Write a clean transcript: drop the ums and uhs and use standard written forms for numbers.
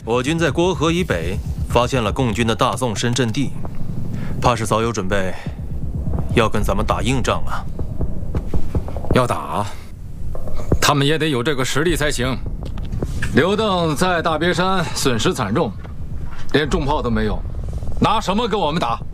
我军在郭河以北发现了共军的大宋深阵地，怕是早有准备，要跟咱们打硬仗啊！ 要打，他们也得有这个实力才行。刘邓在大别山损失惨重，连重炮都没有，拿什么跟我们打？